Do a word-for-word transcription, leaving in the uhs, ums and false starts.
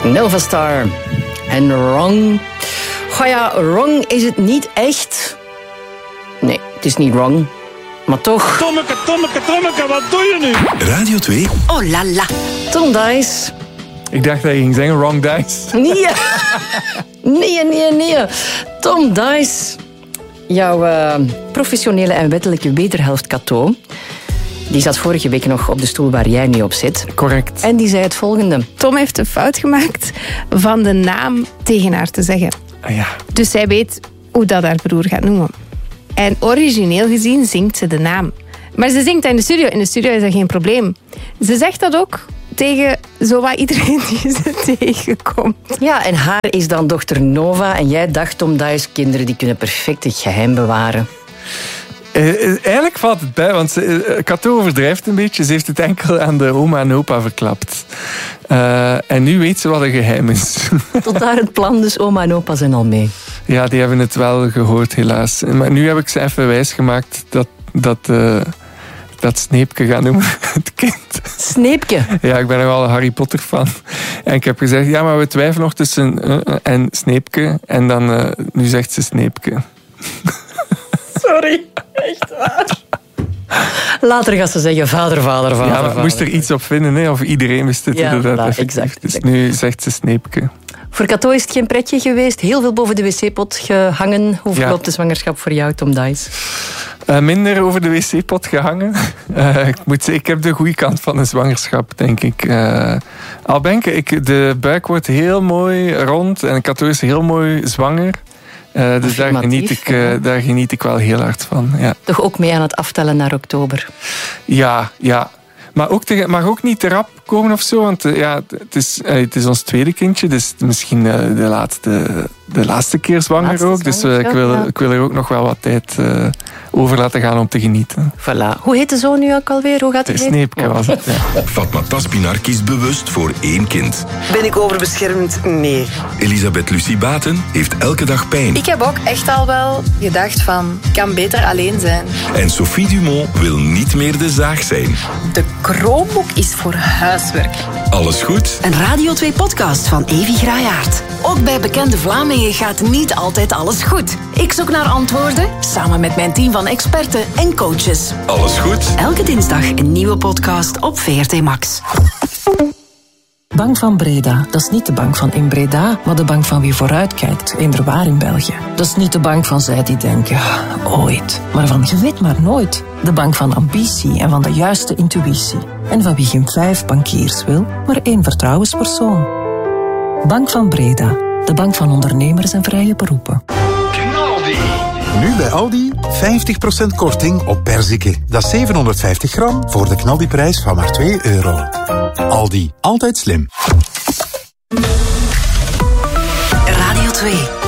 Nova Star. En wrong. Goh ja, wrong is het niet echt. Nee, het is niet wrong. Maar toch... Tommeke, Tommeke, Tommeke, wat doe je nu? Radio twee. Oh la la. Tom Dice. Ik dacht dat je ging zeggen wrong dice. Nee. Nee, nee, nee. Tom Dice. Jouw uh, professionele en wettelijke wederhelft Cato. Die zat vorige week nog op de stoel waar jij nu op zit. Correct. En die zei het volgende. Tom heeft een fout gemaakt van de naam tegen haar te zeggen. Ah, ja. Dus zij weet hoe dat haar broer gaat noemen. En origineel gezien zingt ze de naam. Maar ze zingt dat in de studio. In de studio is dat geen probleem. Ze zegt dat ook tegen zowat iedereen die ze tegenkomt. Ja, en haar is dan dochter Nova. En jij dacht, Tom Dice, kinderen die kunnen perfect het geheim bewaren. Uh, eigenlijk valt het bij, want uh, Cato overdrijft een beetje. Ze heeft het enkel aan de oma en opa verklapt. Uh, en nu weet ze wat een geheim is. Tot daar het plan, dus oma en opa zijn al mee. Ja, die hebben het wel gehoord, helaas. Maar nu heb ik ze even wijsgemaakt dat, dat, uh, dat Sneepke gaat noemen, het kind. Sneepke? Ja, ik ben nogal een Harry Potter fan. En ik heb gezegd, ja, maar we twijfelen nog tussen uh, en Sneepke. En dan, uh, nu zegt ze Sneepke. Sorry, echt waar. Later gaat ze zeggen vader, vader, vader. Ja, maar vader. moest er iets op vinden, hè? Of iedereen wist het ja, inderdaad voilà, exact, Dus exact. nu zegt ze Sneepke. Voor Cato is het geen pretje geweest. Heel veel boven de wc-pot gehangen. Hoe verloopt de zwangerschap voor jou, Tom Dice? Uh, minder over de wc-pot gehangen. Uh, ik, moet, ik heb de goede kant van de zwangerschap, denk ik. Uh, al ben ik, ik, de buik wordt heel mooi rond en Cato is heel mooi zwanger. Uh, dus daar geniet, ik, uh, daar geniet ik wel heel hard van. Ja. Toch ook mee aan het aftellen naar oktober? Ja, ja. Maar ook te, mag ook niet te rap komen of zo. Want uh, ja, het, is, uh, het is ons tweede kindje. Dus misschien uh, de, laatste, de laatste keer zwanger laatste ook. Dus uh, ik, wil, ja. ik wil er ook nog wel wat tijd uh, over laten gaan om te genieten. Voilà. Hoe heet de zoon nu ook alweer? Hoe gaat het? Sneepke was het. Ja. Fatma Taspinar kiest bewust voor één kind. Ben ik overbeschermd? Nee. Elisabeth Lucie Baten heeft elke dag pijn. Ik heb ook echt al wel gedacht van, kan beter alleen zijn. En Sophie Dumont wil niet meer de zaag zijn. De Chromebook is voor huiswerk. Alles goed? Een Radio twee podcast van Evi Graayaert. Ook bij Bekende Vlamingen gaat niet altijd alles goed. Ik zoek naar antwoorden, samen met mijn team van experten en coaches. Alles goed? Elke dinsdag een nieuwe podcast op V R T Max. Bank van Breda, dat is niet de bank van in Breda, maar de bank van wie vooruitkijkt, inderwaar in België. Dat is niet de bank van zij die denken, ooit, maar van je weet maar nooit. De bank van ambitie en van de juiste intuïtie. En van wie geen vijf bankiers wil, maar één vertrouwenspersoon. Bank van Breda, de bank van ondernemers en vrije beroepen. Nu bij Aldi vijftig procent korting op perziken. Dat is zevenhonderdvijftig gram voor de knaldiprijs van maar twee euro. Aldi, altijd slim. Radio twee.